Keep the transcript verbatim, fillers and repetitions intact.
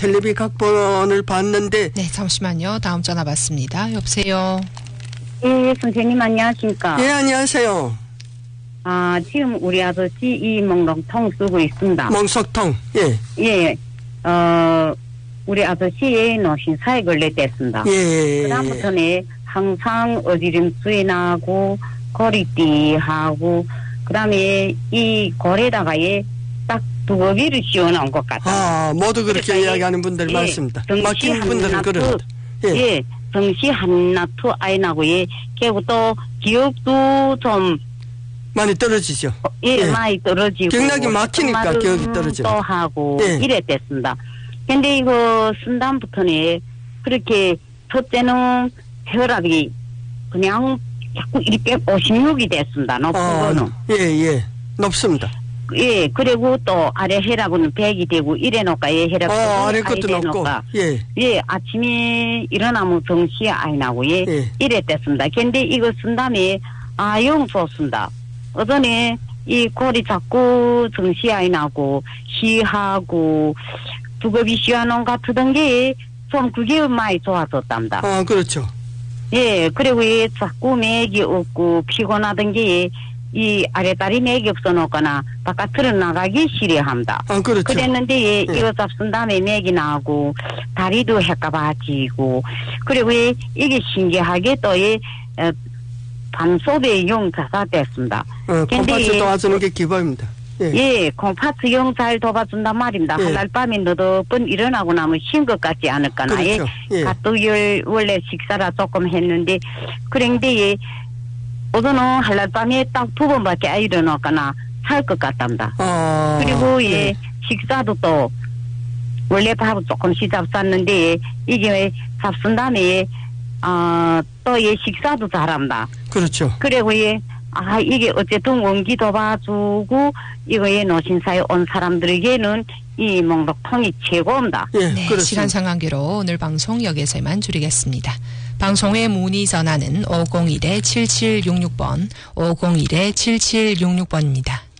텔레비 각본을 봤는데. 네, 잠시만요. 다음 전화 받습니다. 여보세요. 예, 선생님 안녕하십니까? 예, 안녕하세요. 아, 지금 우리 아저씨 이 멍멍통 쓰고 있습니다. 멍석통. 예. 예, 어, 우리 아저씨의 노신사에 걸렸댔습니다. 예. 그다음부터는 항상 어지럼증이 나고 고리띠하고 그다음에 이 골에다가 딱 두꺼비를 씌워놓은 것 같아요. 아, 모두 그렇게 이야기하는 분들 예, 많습니다. 맡긴 분들은 그렇다. 예. 예, 정시 한나투 아이나고 예, 그리고 또 기억도 좀 많이 떨어지죠. 예, 예. 많이 떨어지고 경락이 막히니까 기억이 떨어져요. 또 하고 예. 이랬댔습니다. 근데 이거 쓴 다음부터는 그렇게 첫째는 혈압이 그냥 자꾸 이렇게 오십육이 됐습니다. 높은 아, 거는. 예, 예. 높습니다. 예, 그리고 또 아래 혈압은 백이 되고 이래놓까 예, 혈압 어, 아래 것도 높고. 예. 예, 아침에 일어나면 정시 아이 나고 예, 예. 이랬댔습니다. 근데 이거 쓴 다음에 아, 영 좋습니다. 어전에 이 골이 자꾸 정시 아이 나고 시하고 두꺼비 씌워놓은 같은 게 좀 그게 많이 좋아졌답니다. 아, 그렇죠. 예, 그리고 이 자꾸 맥이 없고 피곤하던 게 이 아래다리 맥이 없어놓거나 바깥으로 나가기 싫어합니다. 아, 그렇죠. 그랬는데 예, 예. 이거 잡순 다음에 맥이 나고 다리도 헷가봐지고 그리고 예, 이게 신기하게 또 예, 어, 밤속에 용자가 됐습니다. 어, 근데 콩팥을 예, 도와주는 게 기법입니다. 예. 예, 콩팥 용 잘 도와준단 말입니다. 예. 한날 밤에 너도 번 일어나고 나면 쉰 것 같지 않을까나. 그렇죠. 예. 가뜩일 원래 식사라 조금 했는데, 그런데 예, 오늘은 한날 밤에 딱 두 번밖에 안 일어나거나 살 것 같답니다. 아, 그리고 예, 예. 식사도 또 원래 밥을 조금씩 잡쌌는데 이게 잡순 다음에 어, 또 예, 식사도 잘합니다. 그렇죠. 그리고 예, 아, 이게 어쨌든 원기도 봐주고, 이거에 노신사에 온 사람들에게는 이 멍덕통이 최고입니다. 예, 네, 그렇습니다. 시간 상관계로 오늘 방송 여기서만 줄이겠습니다. 방송 후에 문의 전화는 오공일 칠칠육육 번, 오공일 칠칠육육 번입니다.